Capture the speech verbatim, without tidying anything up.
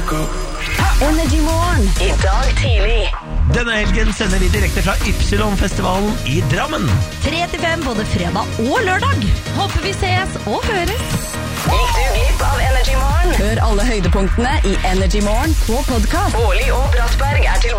Energy Morgen i dag tidlig. Denne helgen sender vi direkte fra Ypsilon-festivalen i Drammen. tre til fem både fredag og lørdag. Håper vi ses og høres. Gikk du glipp av Energy Morgen? Hør alle høydepunktene i Energy Morgen på podcast. Bårli og Brattberg er tilbake.